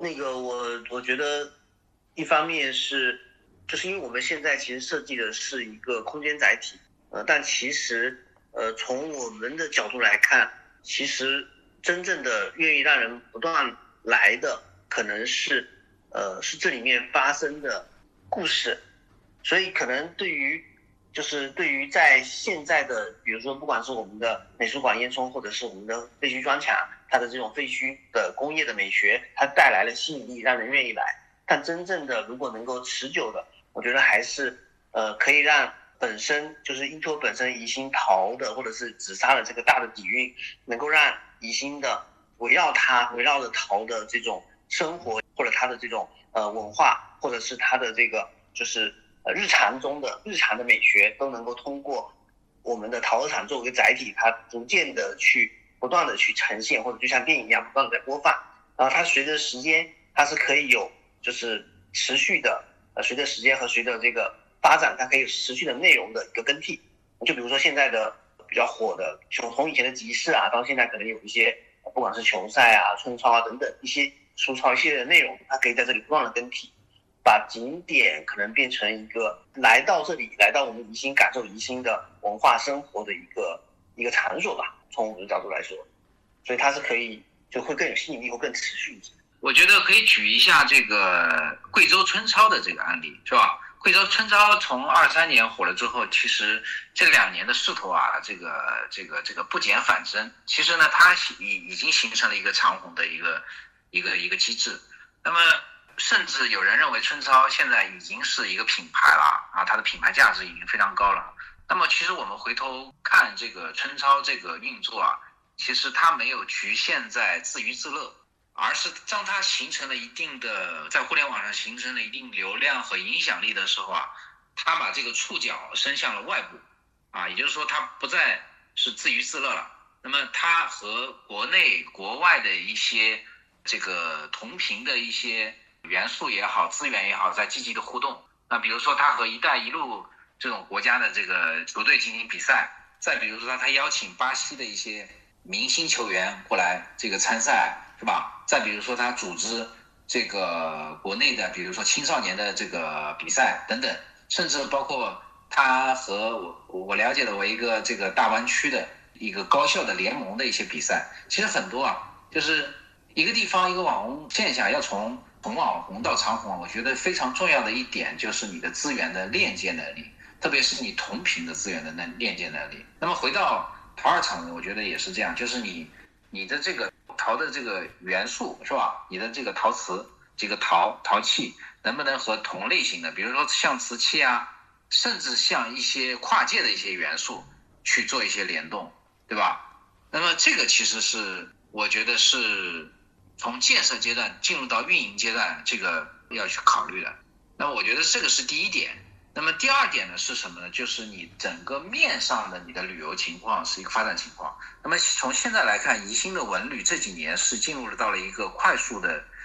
我觉得一方面是就是因为我们现在其实设计的是一个空间载体，但其实从我们的角度来看，其实真正的愿意让人不断来的可能是这里面发生的故事。所以可能对于在现在的比如说不管是我们的美术馆烟囱或者是我们的废墟砖墙，它的这种废墟的工业的美学，它带来了吸引力，让人愿意来。但真正的如果能够持久的，我觉得还是可以让本身就是依托本身宜兴陶的或者是紫砂的这个大的底蕴，能够让宜兴的围绕着陶的这种生活，或者它的这种文化，或者是它的这个就是日常的美学，都能够通过我们的陶瓷厂作为一个载体，它逐渐的不断的去呈现，或者就像电影一样不断的在播放。然后它随着时间，它是可以有就是持续的随着时间和随着这个发展，它可以持续的内容的一个更替。就比如说现在的比较火的，从以前的集市啊，到现在可能有一些不管是球赛啊、春操啊等等一些书抄一系列的内容，它可以在这里不断的更替，把景点可能变成一个来到这里，来到我们宜兴感受宜兴的文化生活的一个场所吧。从我们的角度来说，所以它是可以就会更有吸引力，会更持续一些。 我觉得可以举一下这个贵州春操的这个案例，是吧？贵州春操从23年火了之后，其实这2年的势头啊，这个不减反增。其实呢，它已经形成了一个长红的一个机制。那么，甚至有人认为春操现在已经是一个品牌了啊，它的品牌价值已经非常高了。那么，其实我们回头看这个春操这个运作啊，其实它没有局限在自娱自乐，而是当它形成了一定的在互联网上形成了一定流量和影响力的时候啊，它把这个触角伸向了外部啊，也就是说它不再是自娱自乐了。那么它和国内国外的一些这个同频的一些元素也好，资源也好，在积极的互动。那比如说它和一带一路这种国家的这个球队进行比赛，再比如说他邀请巴西的一些明星球员过来这个参赛，是吧？再比如说他组织这个国内的比如说青少年的这个比赛等等，甚至包括他和我了解的我一个这个大湾区的一个高校的联盟的一些比赛。其实很多啊，就是一个地方一个网红现象要从网红到长红，我觉得非常重要的一点就是你的资源的链接能力，特别是你同频的资源的链接能力。那么回到陶二厂呢，我觉得也是这样，就是你的这个陶的这个元素，是吧？你的这个陶瓷这个陶器能不能和同类型的，比如说像瓷器啊，甚至像一些跨界的一些元素去做一些联动，对吧？那么这个其实是我觉得是从建设阶段进入到运营阶段，这个要去考虑的。那么我觉得这个是第一点。那么第二点呢是什么呢？就是你整个面上的你的旅游情况是一个发展情况。那么从现在来看，宜兴的文旅这几年是进入到了一个快速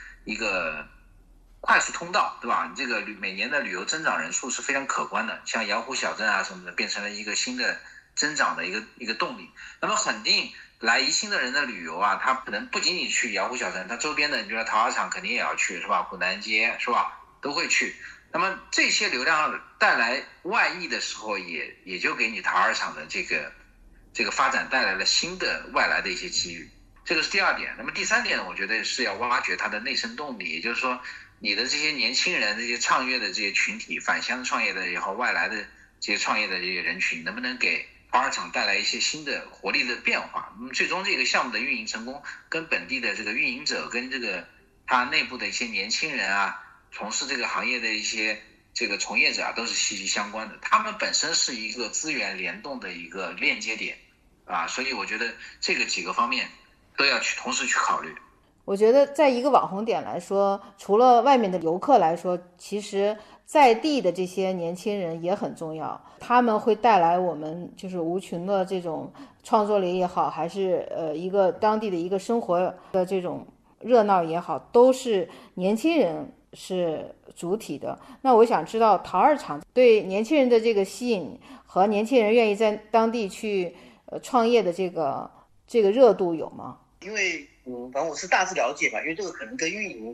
通道，对吧？这个每年的旅游增长人数是非常可观的，像瑶湖小镇啊什么的，变成了一个新的增长的一个动力。那么肯定来宜兴的人的旅游啊，他可能不仅仅去瑶湖小镇，他周边的你比如说陶二厂肯定也要去，是吧？虎南街，是吧？都会去。那么这些流量带来外溢的时候，也就给你陶二厂的这个发展带来了新的外来的一些机遇。这个是第二点。那么第三点，我觉得是要挖掘它的内生动力，也就是说你的这些年轻人、这些创业的这些群体、返乡创业的也好，外来的这些创业的这些人群，能不能给陶二厂带来一些新的活力的变化？那么最终这个项目的运营成功，跟本地的这个运营者跟这个他内部的一些年轻人啊，从事这个行业的一些这个从业者啊，都是息息相关的。他们本身是一个资源联动的一个链接点啊，所以我觉得这个几个方面都要同时去考虑。 我觉得在一个网红点来说，除了外面的游客来说，其实在地的这些年轻人也很重要，他们会带来我们就是无穷的这种创作力也好，还是一个当地的一个生活的这种热闹也好，都是年轻人是主体的。那我想知道陶二厂对年轻人的这个吸引和年轻人愿意在当地去创业的这个热度有吗？ 因为反正我是大致了解吧，因为这个可能跟运营